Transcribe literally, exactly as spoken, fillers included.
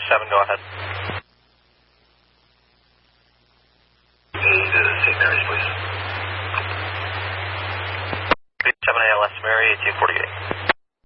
seven, go ahead. Hey, to Saint Mary's, please. seven A L S Mary, eighteen forty-eight.